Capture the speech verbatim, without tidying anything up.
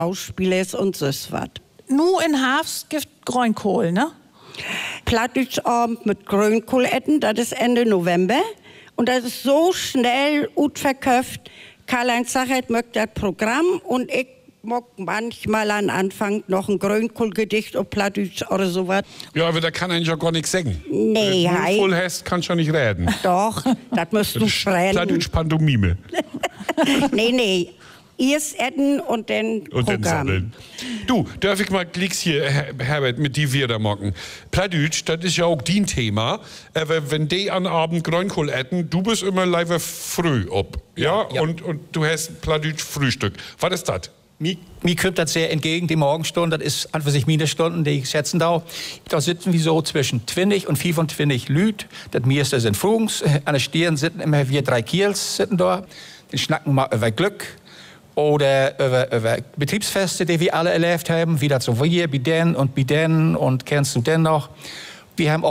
Ausspielers und so was. Nu in Hafs gibt Grünkohl, ne? Plattdeutschabend mit Grünkohl essen, das ist Ende November. Und das ist so schnell gut verkauft. Karl-Heinz Sachert mögt das Programm und ich mag manchmal an Anfang noch ein Grünkohlgedicht auf Plattdeutsch oder sowas. Ja, aber da kann eigentlich ja gar nichts sagen. Nee, Wenn du hei. voll hast, kannst du ja nicht reden. Doch, das musst du sprechen. Plattdeutsch Pantomime. Nee, nee. Erst essen und dann Und dann Programm. sammeln. Du, darf ich mal Klicks hier, Her Herbert, mit dir wieder machen? Plattdeutsch, das ist ja auch dein Thema. Aber wenn die an Abend Grünkohl essen, du bist immer lieber früh ob. Ja? Ja. Und, und du hast Plattdeutsch Frühstück. Was ist das? Mir, mir kommt das sehr entgegen, die Morgenstunde, das ist an für sich meine Stunden, die ich schätzen darf. Da sitzen wir so zwischen zwanzig und fünfundzwanzig Lüt. Das meiste sind Funks. An der Stirn sitzen immer wir drei Kiels sitzen da. Die schnacken mal über Glück. Oder über, über Betriebsfeste, die wir alle erlebt haben, wie das so wir, bei den und bei den und kennst du den noch. Wir haben auch